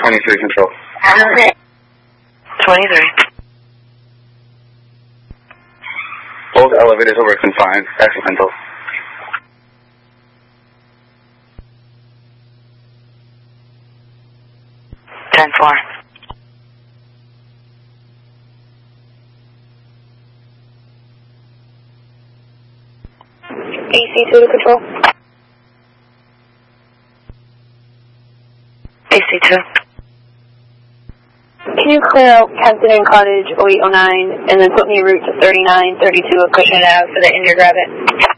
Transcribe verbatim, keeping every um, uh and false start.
twenty-three control. twenty-three. Both elevators over confined. Accidental. ten four. A C two to control. A C two. Can you clear out Kensington Cottage oh eight oh nine and then put me route to thirty-nine thirty-two Acushnet Ave for the India Grab It?